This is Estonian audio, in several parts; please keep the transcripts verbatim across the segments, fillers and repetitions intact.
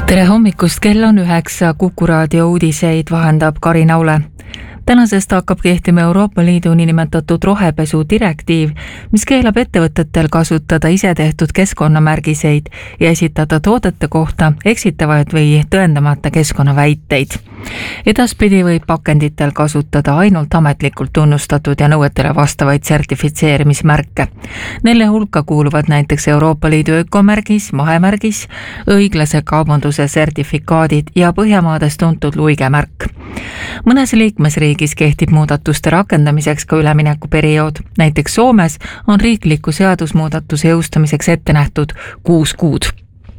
tere hommikust, kell on üheksa, Kuku raadio uudiseid vahendab Karin Aule. Tänasest hakkab kehtima Euroopa Liidu niinimetatud rohepesu direktiiv, mis keelab ettevõtetel kasutada ise tehtud keskkonnamärgiseid ja esitada toodete kohta eksitavaid või tõendamata keskkonnaväiteid. Edaspidi võib pakenditel kasutada ainult ametlikult tunnustatud ja nõuetele vastavaid sertifitseerimismärke. Nelle hulka kuuluvad näiteks Euroopa Liidu ökomärgis, mahemärgis, õiglase kaubanduse sertifikaadid ja Põhjamaades tuntud luigemärk. Mõnes liikmesriigis kehtib muudatuste rakendamiseks ka üleminekuperiood. Näiteks Soomes on riikliku seadusmuudatuse jõustamiseks ette nähtud kuus kuud.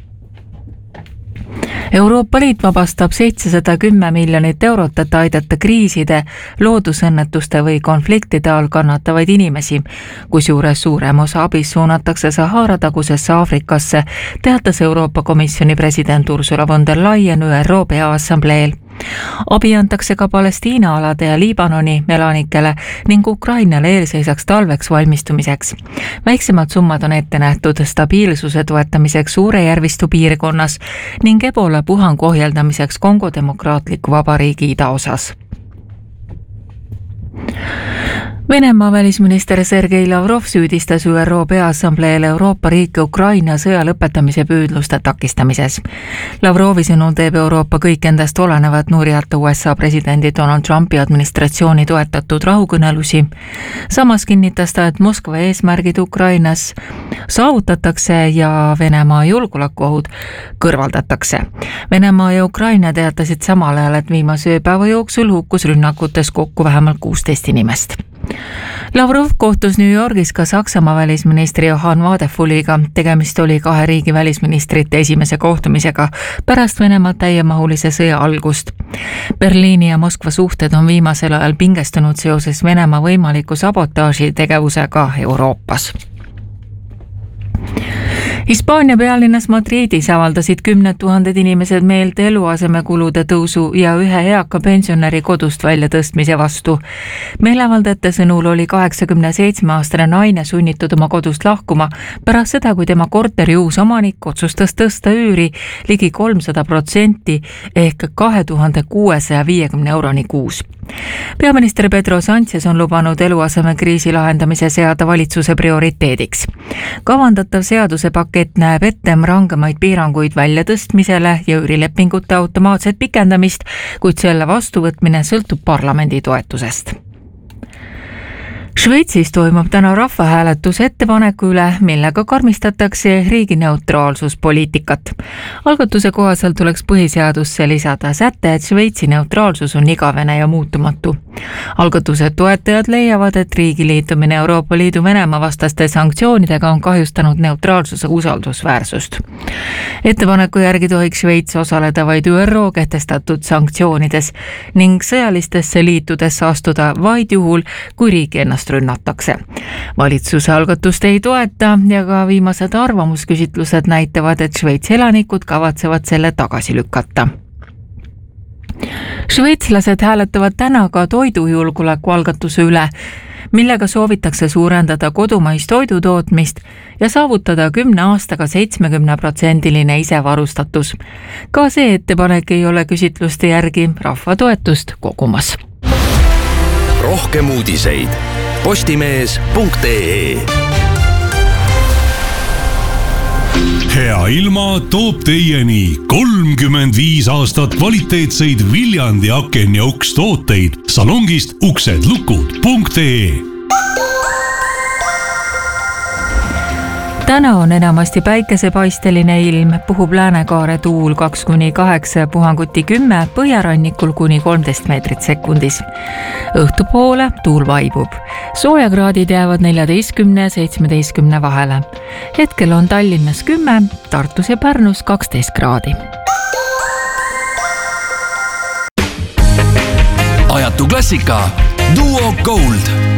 Euroopa Liit vabastab seitsesada kümme miljonit eurot, et aidata kriiside, loodusõnnetuste või konfliktide all kannatavaid inimesi, kusjuures suurem osa abis suunatakse Sahara tagusesse Aafrikasse, teatas Euroopa Komisjoni president Ursula von der Leyen Ü R O Peaassambleel. Abi antakse ka Palestiina alade ja Liibanoni elanikele ning Ukrainale eelseisaks talveks valmistumiseks. Väiksemad summad on ette nähtud stabiilsuse toetamiseks Suure järvistu piirkonnas ning Ebola puhangu ohjeldamiseks Kongo Demokraatliku Vabariigi idaosas. Venemaa välisminister Sergei Lavrov süüdistas Ü R O Peaassambleel Euroopa riike Ukraina sõja lõpetamise püüdluste takistamises. Lavrovi sõnul teeb Euroopa kõik endast olenevat nurjata U S A presidendi Donald Trumpi administratsiooni toetatud rahukõnelusi. Samas kinnitas ta, et Moskva eesmärgid Ukrainas saavutatakse ja Venemaa julgeolekuohud kõrvaldatakse. Venemaa ja Ukraina teatasid samal ajal, et viimase ööpäeva jooksul hukkus rünnakutes kokku vähemalt kuusteist inimest. Lavrov kohtus New Yorgis ka Saksamaa välisministri Johann Wadefuliga. Tegemist oli kahe riigi välisministrite esimese kohtumisega pärast Venemaa täiemahulise sõja algust. Berliini ja Moskva suhted on viimasel ajal pingestunud seoses Venemaa võimaliku sabotaaži tegevusega Euroopas. Hispaania pealinnas Madridis avaldasid kümned tuhanded inimesed meelt eluasemekulude tõusu ja ühe eaka pensionäri kodust välja tõstmise vastu. Meeleavaldajate sõnul oli kaheksakümne seitsme aastane naine sunnitud oma kodust lahkuma pärast seda, kui tema korteri uus omanik otsustas tõsta üüri ligi kolmsada protsenti ehk kahe tuhande kuuesaja viiekümne euroni kuus. Peaminister Pedro Sánchez on lubanud eluaseme kriisi lahendamise seada valitsuse prioriteediks. Kavandatav seaduse pakett näeb ette rangemaid piiranguid väljatõstmisele ja üürilepingute automaatset pikendamist, kuid selle vastuvõtmine sõltub parlamendi toetusest. Šveitsis toimub täna rahvahääletus ettepaneku üle, millega karmistatakse riigi neutraalsuspoliitikat. Algatuse kohaselt tuleks põhiseadusse lisada säte, et Šveitsi neutraalsus on igavene ja muutumatu. Algatuse toetajad leiavad, et riigi liitumine Euroopa Liidu Venemaa vastaste sanktsioonidega on kahjustanud neutraalsuse usaldusväärsust. Ettepaneku järgi tohiks Šveits osaleda vaid Ü R O kehtestatud sanktsioonides ning sõjalistesse liitudesse astuda vaid juhul, kui riigi ennast rünnatakse. Valitsuse algatust ei toeta ja ka viimased arvamusküsitlused näitavad, et Šveitsi elanikud kavatsevad selle tagasi lükata. Šveitslased hääletavad täna ka toidujulgeoleku algatuse üle, millega soovitakse suurendada kodumaist toidutootmist ja saavutada kümne aastaga seitsmekümne protsendiline isevarustatus. Ka see ettepanek ei ole küsitluste järgi rahva toetust kogumas. Rohkem uudiseid postimees punkt ee. Hea ilma toob teieni kolmkümmend viis aastat kvaliteetseid Viljandi aken ja uks tooteid salongist uksed lukud punkt ee. Täna on enamasti päikesepaisteline ilm, puhub läänekaare tuul kaks kuni kaheksa, puhanguti kümme, põhjarannikul kuni kolmteist meetrit sekundis. Õhtupoole tuul vaibub. Soojakraadid jäävad neljateistkümne ja seitsmeteistkümne vahele. Hetkel on Tallinnas kümme, Tartus ja Pärnus kaksteist kraadi. Ajatu klassika Duo Gold.